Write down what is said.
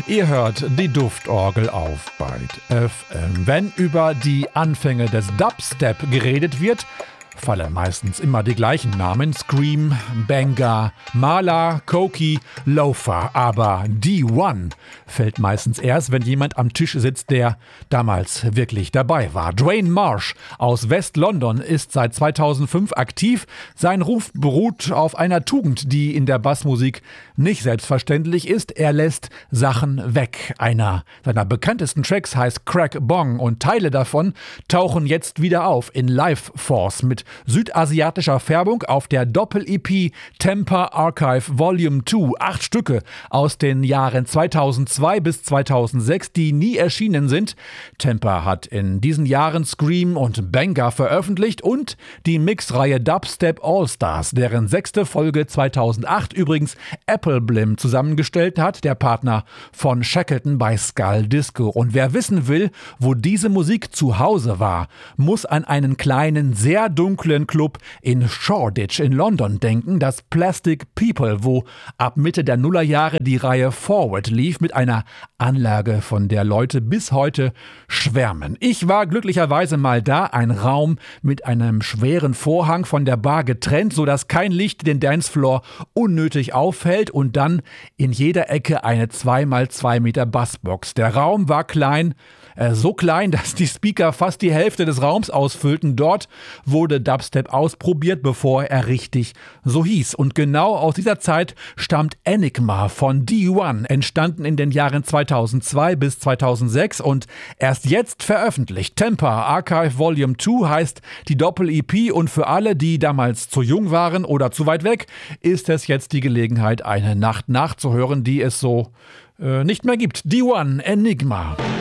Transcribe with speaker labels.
Speaker 1: Ihr hört die Duftorgel auf Byte FM. Wenn über die Anfänge des Dubstep geredet wird, fallen meistens immer die gleichen Namen: Scream, Banga, Mala, Koki, Loafer. Aber D1 fällt meistens erst, wenn jemand am Tisch sitzt, der damals wirklich dabei war. Dwayne Marsh aus West-London ist seit 2005 aktiv. Sein Ruf beruht auf einer Tugend, die in der Bassmusik nicht selbstverständlich ist. Er lässt Sachen weg. Einer seiner bekanntesten Tracks heißt Crack Bong und Teile davon tauchen jetzt wieder auf in Life Force mit südasiatischer Färbung auf der Doppel-EP Temper Archive Volume 2. 8 Stücke aus den Jahren 2002 bis 2006, die nie erschienen sind. Temper hat in diesen Jahren Scream und Banga veröffentlicht und die Mixreihe Dubstep All-Stars, deren 6. Folge 2008 übrigens Apple Blim zusammengestellt hat, der Partner von Shackleton bei Skull Disco. Und wer wissen will, wo diese Musik zu Hause war, muss an einen kleinen, sehr dunklen Club in Shoreditch in London denken, das Plastic People, wo ab Mitte der Nullerjahre die Reihe Forward lief, mit einer Anlage, von der Leute bis heute schwärmen. Ich war glücklicherweise mal da, ein Raum mit einem schweren Vorhang von der Bar getrennt, sodass kein Licht den Dancefloor unnötig auffällt, und dann in jeder Ecke eine 2x2 Meter Bassbox. Der Raum war klein, so klein, dass die Speaker fast die Hälfte des Raums ausfüllten. Dort wurde Dubstep ausprobiert, bevor er richtig so hieß. Und genau aus dieser Zeit stammt Enigma von D1, entstanden in den Jahren 2002 bis 2006 und erst jetzt veröffentlicht. Temper Archive Volume 2 heißt die Doppel-EP, und für alle, die damals zu jung waren oder zu weit weg, ist es jetzt die Gelegenheit, eine Nacht nachzuhören, die es so nicht mehr gibt. D1 Enigma.